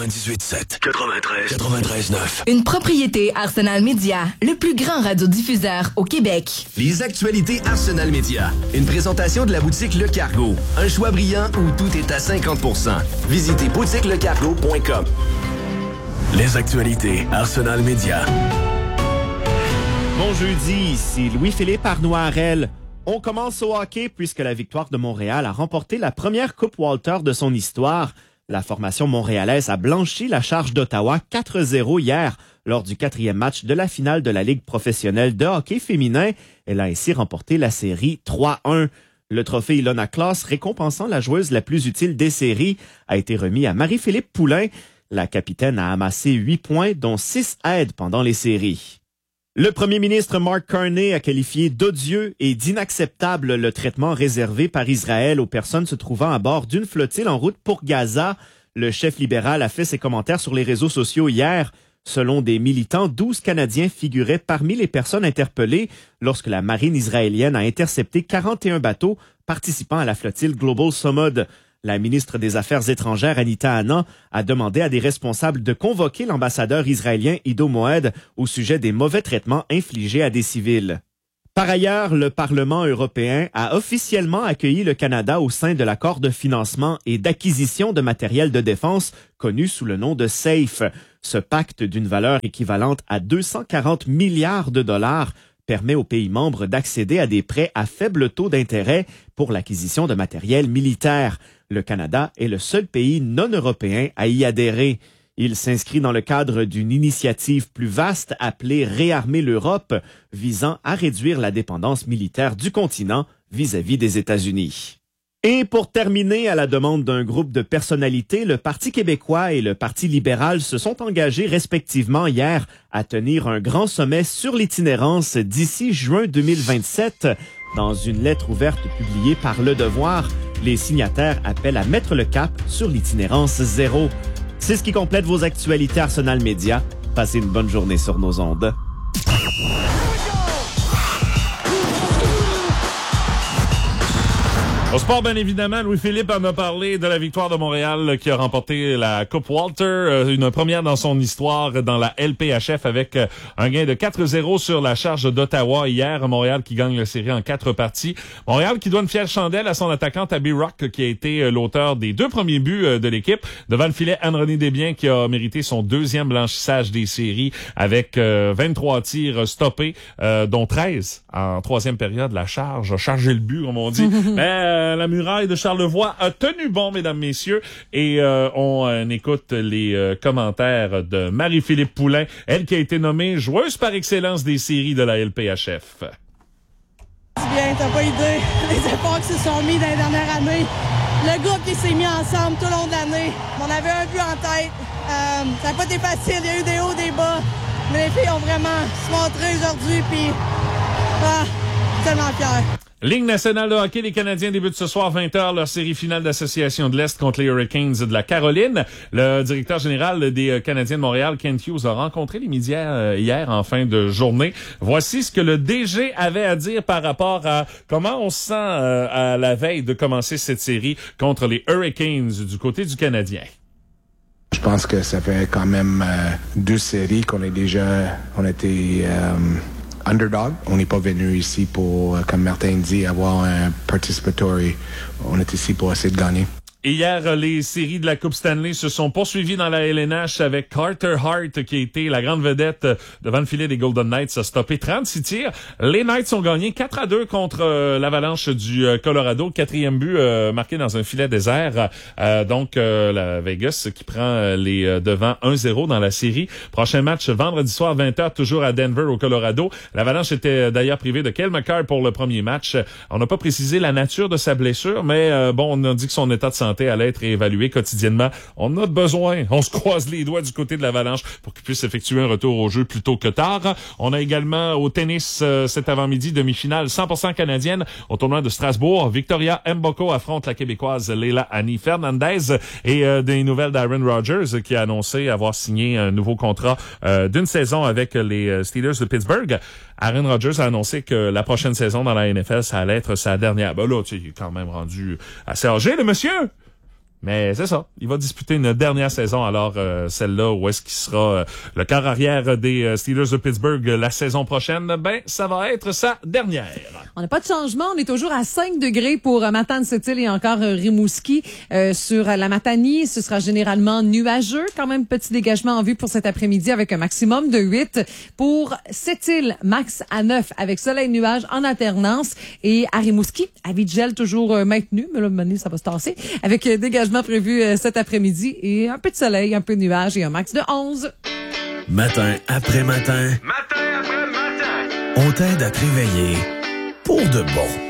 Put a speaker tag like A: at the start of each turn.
A: 98.7, 93.9.
B: Une propriété Arsenal Media, le plus grand radiodiffuseur au Québec.
C: Les actualités Arsenal Media. Une présentation de la boutique Le Cargo. Un choix brillant où tout est à 50%. Visitez boutiquelecargo.com.
A: Les actualités Arsenal Media.
D: Bon jeudi, ici Louis-Philippe Arnoirel. On commence au hockey puisque la Victoire de Montréal a remporté la première Coupe Walter de son histoire. La formation montréalaise a blanchi la charge d'Ottawa 4-0 hier lors du 4e match de la finale de la Ligue professionnelle de hockey féminin. Elle a ainsi remporté la série 3-1. Le trophée Ilona Claus, récompensant la joueuse la plus utile des séries, a été remis à Marie-Philippe Poulin. La capitaine a amassé 8 points, dont 6 aides pendant les séries. Le premier ministre Mark Carney a qualifié d'odieux et d'inacceptable le traitement réservé par Israël aux personnes se trouvant à bord d'une flottille en route pour Gaza. Le chef libéral a fait ses commentaires sur les réseaux sociaux hier. Selon des militants, 12 Canadiens figuraient parmi les personnes interpellées lorsque la marine israélienne a intercepté 41 bateaux participant à la flottille Global Samud. La ministre des Affaires étrangères, Anita Anand, a demandé à des responsables de convoquer l'ambassadeur israélien Ido Moed au sujet des mauvais traitements infligés à des civils. Par ailleurs, le Parlement européen a officiellement accueilli le Canada au sein de l'accord de financement et d'acquisition de matériel de défense connu sous le nom de SAFE. Ce pacte d'une valeur équivalente à 240 milliards de dollars permet aux pays membres d'accéder à des prêts à faible taux d'intérêt pour l'acquisition de matériel militaire. Le Canada est le seul pays non européen à y adhérer. Il s'inscrit dans le cadre d'une initiative plus vaste appelée Réarmer l'Europe, visant à réduire la dépendance militaire du continent vis-à-vis des États-Unis. Et pour terminer, à la demande d'un groupe de personnalités, le Parti québécois et le Parti libéral se sont engagés respectivement hier à tenir un grand sommet sur l'itinérance d'ici juin 2027. Dans une lettre ouverte publiée par Le Devoir, les signataires appellent à mettre le cap sur l'itinérance zéro. C'est ce qui complète vos actualités Arsenal Media. Passez une bonne journée sur nos ondes.
E: Au sport, bien évidemment, Louis-Philippe en a parlé de la Victoire de Montréal qui a remporté la Coupe Walter, une première dans son histoire dans la LPHF avec un gain de 4-0 sur la charge d'Ottawa hier. Montréal qui gagne la série en 4 parties. Montréal qui doit une fière chandelle à son attaquant Abby Rock qui a été l'auteur des 2 premiers buts de l'équipe. Devant le filet, Anne-Renée Desbiens qui a mérité son 2e blanchissage des séries avec 23 tirs stoppés, dont 13 en 3e période. La charge a chargé le but, comme on dit. La muraille de Charlevoix a tenu bon, mesdames, messieurs. Et on écoute les commentaires de Marie-Philippe Poulin, elle qui a été nommée joueuse par excellence des séries de la LPHF.
F: Bien, t'as pas idée. Les efforts qui se sont mis dans les dernières années. Le groupe qui s'est mis ensemble tout le long de l'année. On avait un but en tête. Ça n'a pas été facile. Il y a eu des hauts, des bas. Mais les filles ont vraiment se montré aujourd'hui. Puis, tellement fiers.
E: Ligue nationale de hockey, les Canadiens débutent ce soir 20h leur série finale d'association de l'Est contre les Hurricanes de la Caroline. Le directeur général des Canadiens de Montréal, Kent Hughes, a rencontré les médias hier en fin de journée. Voici ce que le DG avait à dire par rapport à comment on se sent à la veille de commencer cette série contre les Hurricanes du côté du Canadien.
G: Je pense que ça fait quand même 2 séries qu'on était underdog. On n'est pas venu ici pour, comme Martin dit, avoir un participatory. On est ici pour essayer de gagner.
E: Et hier, les séries de la Coupe Stanley se sont poursuivies dans la LNH avec Carter Hart qui a été la grande vedette devant le filet des Golden Knights, a stoppé 36 tirs. Les Knights ont gagné 4-2 contre l'Avalanche du Colorado. 4e but marqué dans un filet désert. Donc, la Vegas qui prend les devants 1-0 dans la série. Prochain match vendredi soir 20h, toujours à Denver au Colorado. L'Avalanche était d'ailleurs privée de Cale Makar pour le premier match. On n'a pas précisé la nature de sa blessure, mais bon, on a dit que son état de santé allait être évalué quotidiennement. On a besoin, on se croise les doigts du côté de l'Avalanche pour qu'il puisse effectuer un retour au jeu plus tôt que tard. On a également au tennis cet avant-midi demi-finale 100% canadienne au tournoi de Strasbourg. Victoria Mboko affronte la Québécoise Leila Annie Fernandez et des nouvelles d'Aaron Rodgers qui a annoncé avoir signé un nouveau contrat d'une saison avec les Steelers de Pittsburgh. Aaron Rodgers a annoncé que la prochaine saison dans la NFL, ça allait être sa dernière. Ben là, tu sais, il est quand même rendu assez âgé, le monsieur. Mais c'est ça. Il va disputer une dernière saison, alors celle-là où est-ce qu'il sera le quart arrière des Steelers de Pittsburgh la saison prochaine, ben ça va être sa dernière.
H: On n'a pas de changement. On est toujours à 5 degrés pour Matane-Sept-Îles et encore Rimouski. Sur la Matanie, ce sera généralement nuageux. Quand même, petit dégagement en vue pour cet après-midi avec un maximum de 8. Pour Sept-Îles, max à 9 avec soleil et nuages en alternance. Et à Rimouski, avis de gel toujours maintenu. Mais là, maintenant, ça va se tasser. Avec dégagement prévu cet après-midi et un peu de soleil, un peu de nuages et un max de 11.
A: Matin après matin.
C: Matin après matin.
A: On t'aide à te réveiller pour de bon.